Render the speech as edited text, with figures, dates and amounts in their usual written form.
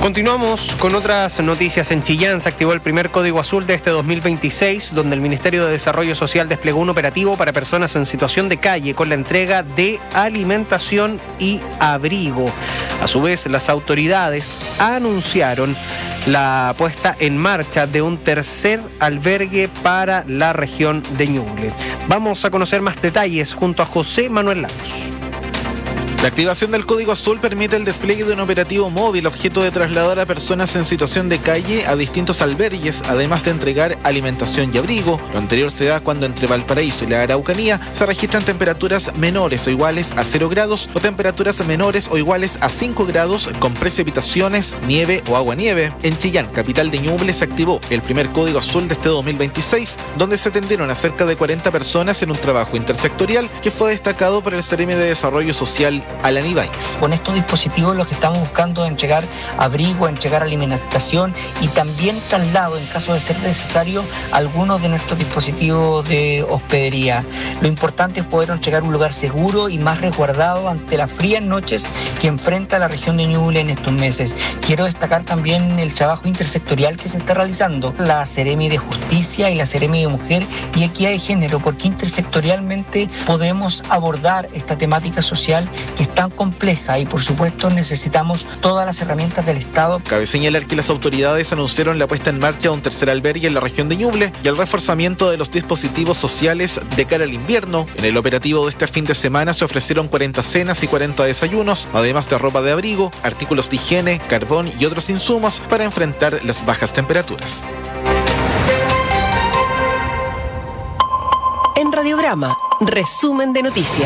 Continuamos con otras noticias. En Chillán se activó el primer Código Azul de este 2026, donde el Ministerio de Desarrollo Social desplegó un operativo para personas en situación de calle con la entrega de alimentación y abrigo. A su vez, las autoridades anunciaron la puesta en marcha de un tercer albergue para la región de Ñuble. Vamos a conocer más detalles junto a José Manuel Lagos. La activación del Código Azul permite el despliegue de un operativo móvil objeto de trasladar a personas en situación de calle a distintos albergues, además de entregar alimentación y abrigo. Lo anterior se da cuando entre Valparaíso y la Araucanía se registran temperaturas menores o iguales a 0 grados o temperaturas menores o iguales a 5 grados con precipitaciones, nieve o aguanieve. En Chillán, capital de Ñuble, se activó el primer Código Azul de este 2026, donde se atendieron a cerca de 40 personas en un trabajo intersectorial que fue destacado por el Seremi de Desarrollo Social Alan Ibáñez. Con estos dispositivos lo que estamos buscando es entregar abrigo, entregar alimentación y también traslado, en caso de ser necesario, algunos de nuestros dispositivos de hospedería. Lo importante es poder entregar un lugar seguro y más resguardado ante las frías noches que enfrenta la región de Ñuble en estos meses. Quiero destacar también el trabajo intersectorial que se está realizando, la Seremi de Justicia y la Seremi de Mujer y Equidad de Género, porque intersectorialmente podemos abordar esta temática social que es tan compleja y por supuesto necesitamos todas las herramientas del Estado. Cabe señalar que las autoridades anunciaron la puesta en marcha de un tercer albergue en la región de Ñuble y el reforzamiento de los dispositivos sociales de cara al invierno. En el operativo de este fin de semana se ofrecieron 40 cenas y 40 desayunos, además de ropa de abrigo, artículos de higiene, carbón y otros insumos para enfrentar las bajas temperaturas. En Radiograma, resumen de noticias.